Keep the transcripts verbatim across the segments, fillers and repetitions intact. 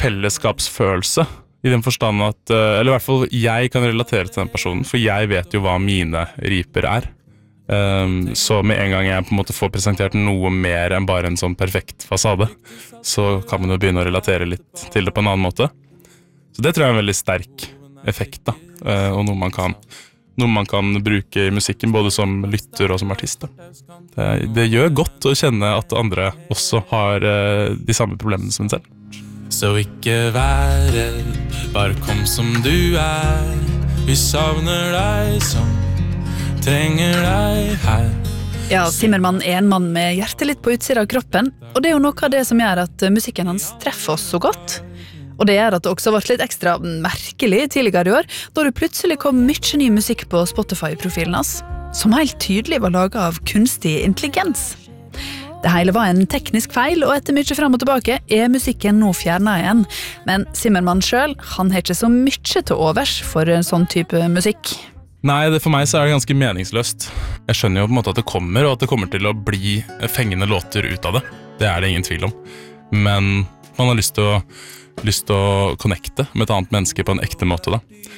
fellesskapsfølelse I den forstand at, eller I hvert fall jeg kan relatere til den personen, for jeg vet jo hva mine riper er. Um, så med en gang jeg på en måte får presentert noe mer enn bare en sånn perfekt fasade, så kan man jo begynne å relatere litt til det på en annen måte. Så det tror jeg er en veldig sterk effekt da, uh, og noe man kan, noe man kan bruke I musikken, både som lytter og som artist. Da. Det, det gjør godt å kjenne at andre også har uh, de samme problemene som en selv. Så ikke vær redd, bare kom som du er. Vi savner deg som trenger deg her. Ja, Zimmermann er en mann med hjertet litt på utsida av kroppen, og det er jo noe av det som gjør at musikken hans treffer oss så godt. Og det gjør at det også ble litt ekstra merkelig tidligere I år, da det plutselig kom mye ny musikk på Spotify-profilen hans, som helt tydelig var laget av kunstig intelligens. Det hele var en teknisk feil, og etter mye frem og tilbake er musikken nå fjernet igjen. Men Zimmermann selv, han har ikke så mye til overs for en sånn type musikk. Nei, det for meg så er det ganske meningsløst. Jeg skjønner jo på en måte at det kommer, og at det kommer til å bli fengende låter ut av det. Det er det ingen tvil om. Men man har lyst til å, lyst til å connecte med et annet menneske på en ekte måte da.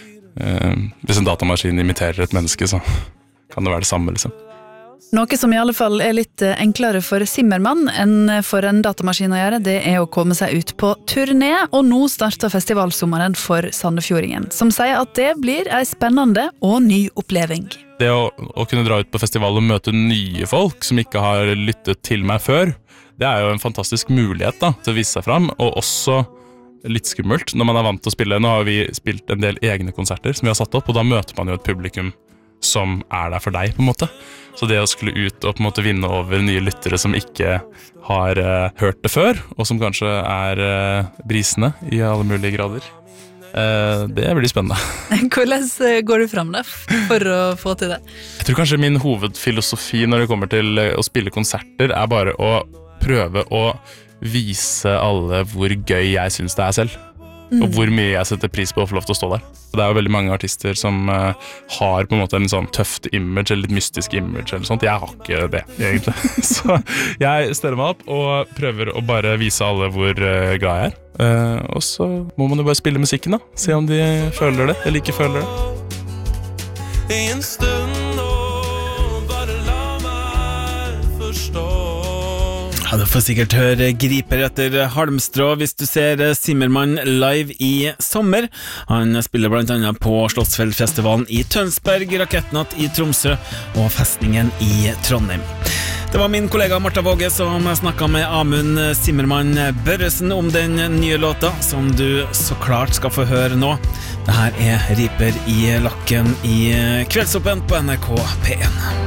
Eh, hvis en datamaskin imiterer et menneske, så kan det være det samme liksom. Noe som I alle fall er litt enklere for Zimmermann enn for en datamaskin å gjøre, det er å komme seg ut på turné, og nå starter festivalsommeren for Sandefjordingen, som sier at det blir en spennende og ny oppleving. Det å, å kunne dra ut på festival og møte nye folk som ikke har lyttet til meg før, det er jo en fantastisk mulighet da, til å vise seg frem, og også litt skummelt når man er vant til å spille. Nå har vi spilt en del egne konserter som vi har satt opp, og da møter man jo et publikum som er der for deg på en måte. Så det å skulle ut og på en måte vinne over nye lyttere som ikke har uh, hørt det før, og som kanskje er uh, brisende I alle mulige grader, uh, det blir spennende. Hvordan går du frem da for å få til det? Jeg tror kanskje min hovedfilosofi når det kommer til å spille konserter er bare å prøve å vise alle hvor gøy jeg synes det er selv. Mm. Og hvor mye jeg setter pris på å få lov til å stå der. Det er jo veldig mange artister som uh, har på en måte en sånn tøft image, eller litt mystisk image eller sånt. Jeg har ikke det, egentlig. Så jeg steller meg opp og prøver å bare vise alle hvor uh, glad jeg er. Uh, og så må man jo bare spille musikken da. Se om de føler det, eller ikke føler det. I en stund og bare la meg forstå. Ja, du får sikkert høre griper etter halmstrå hvis du ser Zimmermann live I sommer. Han spiller blant annet på Slottsfjellfestivalen I Tønsberg, Rakettnatt I Tromsø og Festningen I Trondheim. Det var min kollega Martha Våge som snakket med Amund Zimmermann Børresen om den nye låta, som du så klart skal få høre nå. Dette er Riper I lakken I Kveldsåpen på N R K P en.